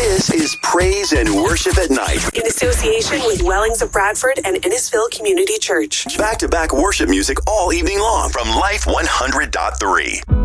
This is Praise and Worship at Night in association with Wellings of Bradford and Innisfil Community Church. Back-to-back worship music all evening long from Life 100.3.